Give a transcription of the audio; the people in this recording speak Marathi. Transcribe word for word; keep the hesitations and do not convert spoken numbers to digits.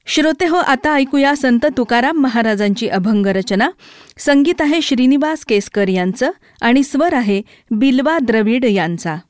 श्रोते हो, आता ऐकूया संत तुकाराम महाराजांची अभंग रचना. संगीत आहे श्रीनिवास केसकर यांचं आणि स्वर आहे बिल्वा द्रविड यांचा.